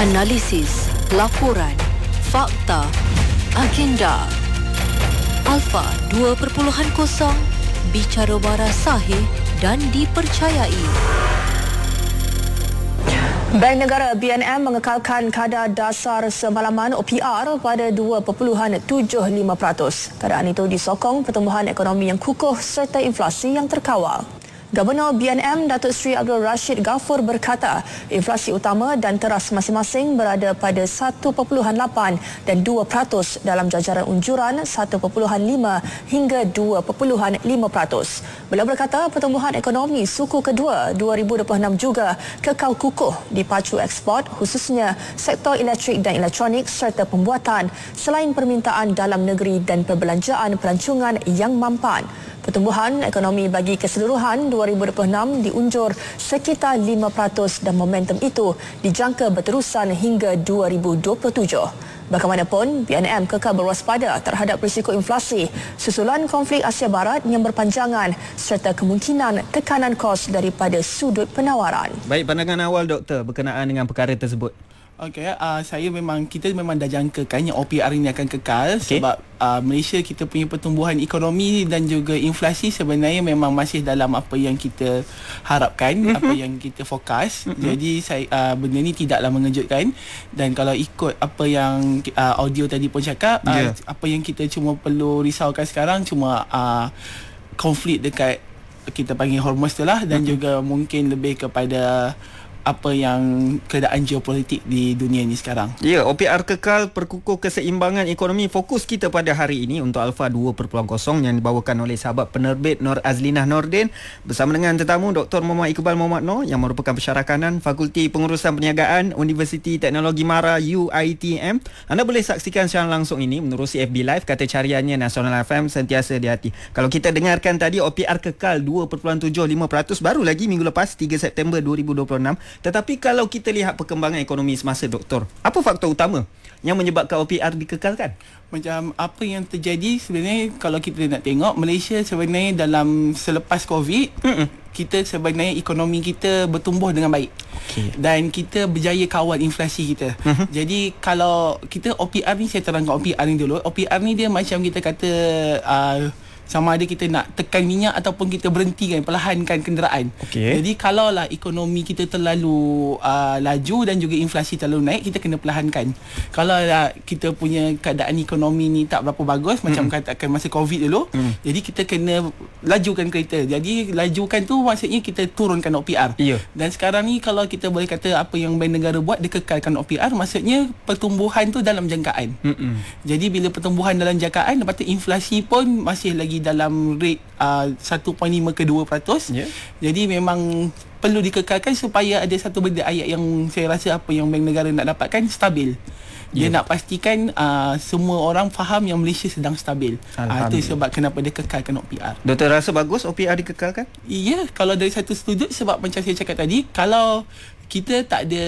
Analisis, laporan, fakta, agenda. Alpha 2.0, bicara waras sahih dan dipercayai. Bank Negara BNM mengekalkan kadar dasar semalaman OPR pada 2.75%. Keadaan itu disokong pertumbuhan ekonomi yang kukuh serta inflasi yang terkawal. Gubernur BNM Datuk Seri Abdul Rashid Ghafur berkata, inflasi utama dan teras masing-masing berada pada 1.8 dan 2% dalam jajaran unjuran 1.5 hingga 2.5%. Beliau berkata pertumbuhan ekonomi suku kedua 2026 juga kekal kukuh dipacu ekspor khususnya sektor elektrik dan elektronik serta pembuatan selain permintaan dalam negeri dan perbelanjaan pelancongan yang mampan. Pertumbuhan ekonomi bagi keseluruhan 2026 diunjur sekitar 5% dan momentum itu dijangka berterusan hingga 2027. Bagaimanapun, BNM kekal berwaspada terhadap risiko inflasi susulan konflik Asia Barat yang berpanjangan serta kemungkinan tekanan kos daripada sudut penawaran. Baik, pandangan awal doktor berkenaan dengan perkara tersebut. Okey, kita memang dah jangkakan yang OPR ini akan kekal sebab Malaysia kita punya pertumbuhan ekonomi dan juga inflasi sebenarnya memang masih dalam apa yang kita harapkan, apa yang kita fokus. Jadi benda ni tidaklah mengejutkan dan kalau ikut apa yang audio tadi pun cakap, apa yang kita cuma perlu risaukan sekarang cuma konflik dekat kita panggil Hormuz tu lah dan juga mungkin lebih kepada apa yang keadaan geopolitik di dunia ini sekarang. Ya, OPR kekal perkukuh keseimbangan ekonomi. Fokus kita pada hari ini untuk Alpha 2.0 yang dibawakan oleh sahabat penerbit Nur Azlinah Nordin bersama dengan tetamu Dr. Muhammad Iqbal Muhammad Noor yang merupakan pensyarah kanan Fakulti Pengurusan Perniagaan Universiti Teknologi MARA UiTM. Anda boleh saksikan secara langsung ini menerusi FB Live, kata cariannya Nasional FM, sentiasa di hati. Kalau kita dengarkan tadi OPR kekal 2.75%, baru lagi minggu lepas 3 September 2026. Tetapi kalau kita lihat perkembangan ekonomi semasa doktor, apa faktor utama yang menyebabkan OPR dikekalkan? Macam apa yang terjadi sebenarnya kalau kita nak tengok Malaysia sebenarnya dalam selepas COVID, kita sebenarnya ekonomi kita bertumbuh dengan baik. Dan kita berjaya kawal inflasi kita. Jadi kalau kita OPR ni, saya terangkan OPR ni dulu. OPR ni dia macam kita kata sama ada kita nak tekan minyak ataupun kita berhentikan, perlahankan kenderaan. Jadi kalaulah ekonomi kita terlalu laju dan juga inflasi terlalu naik, kita kena perlahankan. Kalau kita punya keadaan ekonomi ni tak berapa bagus, macam katakan masa COVID dulu, jadi kita kena lajukan kereta. Jadi lajukan tu maksudnya kita turunkan OPR. Dan sekarang ni kalau kita boleh kata apa yang Bank Negara buat, dia kekalkan OPR, maksudnya pertumbuhan tu dalam jangkaan. Jadi bila pertumbuhan dalam jangkaan, lepas tu inflasi pun masih lagi dalam rate 1.5 ke 2%. Jadi memang perlu dikekalkan supaya ada satu benda ayat yang saya rasa apa yang Bank Negara nak dapatkan, stabil. Dia nak pastikan semua orang faham yang Malaysia sedang stabil. Itu sebab kenapa dia kekalkan OPR. Doktor rasa bagus OPR dikekalkan? Ya, kalau dari satu sudut, sebab macam saya cakap tadi, kalau kita tak ada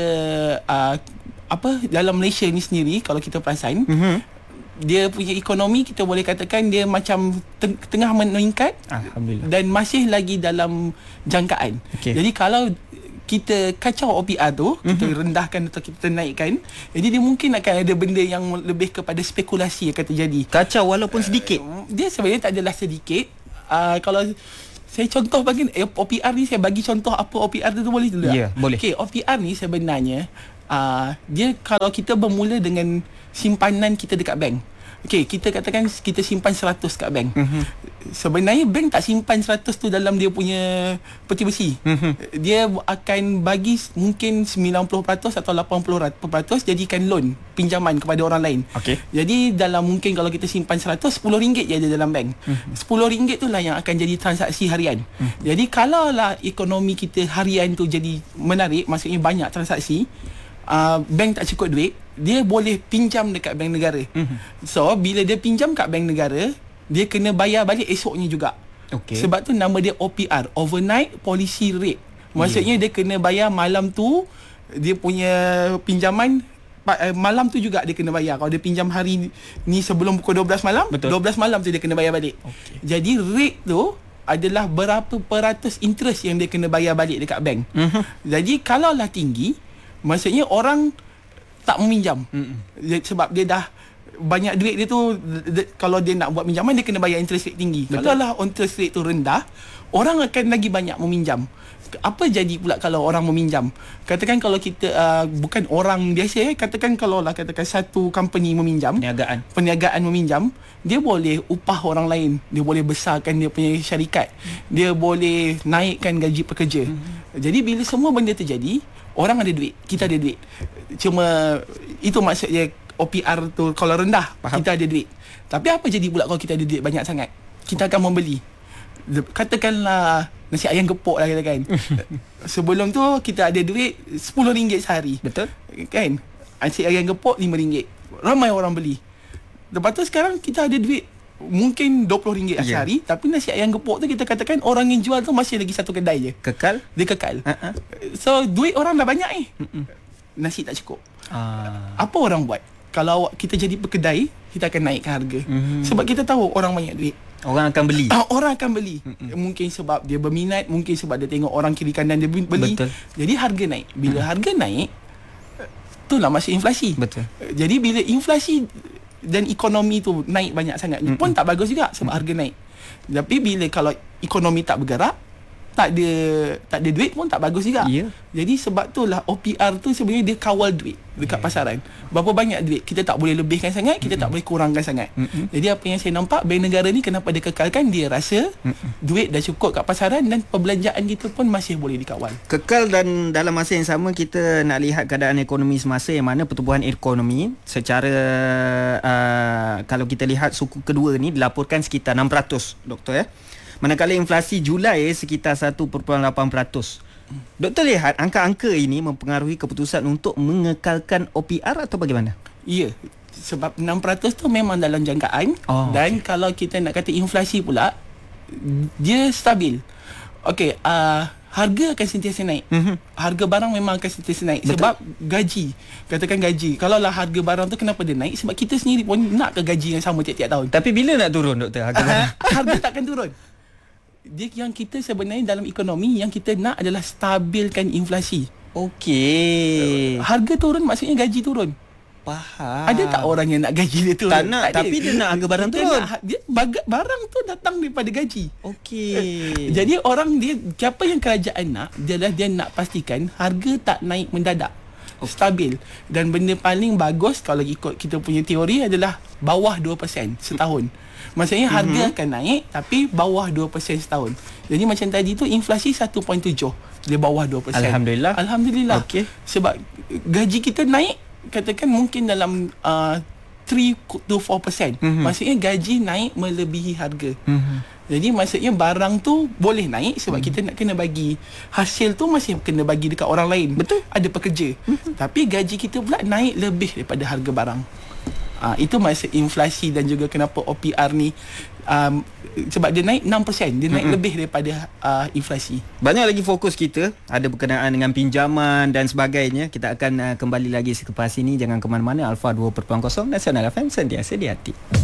dalam Malaysia ni sendiri, kalau kita perasan, dia punya ekonomi kita boleh katakan dia macam tengah meningkat. Alhamdulillah. Dan masih lagi dalam jangkaan. Jadi kalau kita kacau OPR tu, kita rendahkan atau kita naikkan, jadi dia mungkin akan ada benda yang lebih kepada spekulasi akan terjadi. Kacau walaupun sedikit. Dia sebenarnya tak adalah sedikit. Kalau saya contoh bagi OPR ni, saya bagi contoh apa OPR tu boleh dulu tak? Ya, boleh. OPR ni sebenarnya dia kalau kita bermula dengan simpanan kita dekat bank. Kita katakan kita simpan 100 kat bank. Sebenarnya bank tak simpan 100 tu dalam dia punya peti besi. Dia akan bagi mungkin 90% atau 80% jadikan loan, pinjaman kepada orang lain. Jadi dalam mungkin kalau kita simpan 100, RM10 je ada dalam bank. RM10 tu lah yang akan jadi transaksi harian. Jadi kalaulah ekonomi kita harian tu jadi menarik, maksudnya banyak transaksi, bank tak cukup duit, dia boleh pinjam dekat Bank Negara. So bila dia pinjam kat Bank Negara, dia kena bayar balik esoknya juga. Sebab tu nama dia OPR, Overnight Policy Rate. Maksudnya dia kena bayar malam tu, dia punya pinjaman malam tu juga dia kena bayar. Kalau dia pinjam hari ni sebelum pukul 12 malam, 12 malam tu dia kena bayar balik. Jadi rate tu adalah berapa peratus interest yang dia kena bayar balik dekat bank. Jadi kalaulah tinggi, maksudnya orang tak meminjam. Sebab dia dah banyak duit dia tu, kalau dia nak buat pinjaman dia kena bayar interest rate tinggi. Kalau lah interest rate tu rendah, orang akan lagi banyak meminjam. Apa jadi pula kalau orang meminjam? Katakan kalau kita bukan orang biasa, katakan kalau lah katakan satu company meminjam, perniagaan meminjam, dia boleh upah orang lain, dia boleh besarkan dia punya syarikat, dia boleh naikkan gaji pekerja. Jadi bila semua benda terjadi, orang ada duit, kita ada duit. Cuma itu maksudnya OPR tu kalau rendah, kita ada duit. Tapi apa jadi pula kalau kita ada duit banyak sangat? Kita akan membeli, katakanlah nasi ayam gepok lah katakan. Sebelum tu kita ada duit RM10 sehari. Betul. Kan? Nasi ayam gepok RM5. Ramai orang beli. Lepas tu sekarang kita ada duit mungkin RM20 sehari, tapi nasi ayam gepok tu kita katakan orang yang jual tu masih lagi satu kedai je. Kekal? Dia kekal. So duit orang dah banyak nasi tak cukup. Apa orang buat? Kalau kita jadi pekedai, kita akan naikkan harga. Sebab kita tahu orang banyak duit, orang akan beli. Orang akan beli. Mungkin sebab dia berminat, mungkin sebab dia tengok orang kiri kanan dia beli. Betul. Jadi harga naik. Bila harga naik, itulah masa inflasi. Betul. Jadi bila inflasi dan ekonomi tu naik banyak sangat, pun tak bagus juga sebab harga naik. Tapi bila kalau ekonomi tak bergerak, tak ada duit pun tak bagus juga. Jadi sebab itulah OPR tu sebenarnya dia kawal duit dekat pasaran. Berapa banyak duit, kita tak boleh lebihkan sangat, kita tak boleh kurangkan sangat. Jadi apa yang saya nampak, bank negara ni kenapa dia kekalkan, dia rasa duit dah cukup kat pasaran dan perbelanjaan kita pun masih boleh dikawal. Kekal, dan dalam masa yang sama kita nak lihat keadaan ekonomi semasa, yang mana pertumbuhan ekonomi secara kalau kita lihat suku kedua ni dilaporkan sekitar 6%, doktor ya. Manakala inflasi Julai sekitar 1.8%. Doktor lihat angka-angka ini mempengaruhi keputusan untuk mengekalkan OPR atau bagaimana? Ya, sebab 6% tu memang dalam jangkaan. Dan kalau kita nak kata inflasi pula, dia stabil. Okey, harga akan sentiasa naik. Harga barang memang akan sentiasa naik. Betul. Sebab gaji, katakan gaji, kalau lah harga barang tu kenapa dia naik? Sebab kita sendiri pun nak ke gaji yang sama tiap-tiap tahun. Tapi bila nak turun, doktor, harga barang? Harga takkan turun. Dia yang kita sebenarnya dalam ekonomi yang kita nak adalah stabilkan inflasi. Okey. Harga turun maksudnya gaji turun. Faham. Ada tak orang yang nak gaji dia turun? Tak nak, tapi dia nak harga barang turun. Barang tu datang daripada gaji. Okey. Jadi orang dia, siapa yang kerajaan nak, dia nak pastikan harga tak naik mendadak. Stabil. Dan benda paling bagus kalau ikut kita punya teori adalah bawah 2% setahun. Maksudnya harga akan naik tapi bawah 2% setahun. Jadi macam tadi tu inflasi 1.7, dia bawah 2%. Alhamdulillah. Okey. Sebab gaji kita naik katakan mungkin dalam 3 to 4%. Maksudnya gaji naik melebihi harga. Jadi maksudnya barang tu boleh naik sebab kita nak kena bagi hasil tu, masih kena bagi dekat orang lain. Betul. Ada pekerja. Tapi gaji kita pula naik lebih daripada harga barang. Itu maksud inflasi dan juga kenapa OPR ni sebab dia naik 6%, dia naik lebih daripada inflasi. Banyak lagi fokus kita ada berkenaan dengan pinjaman dan sebagainya. Kita akan kembali lagi selepas ini. Jangan ke mana-mana. Alpha 2.0 Nasional FM, sentiasa di hati.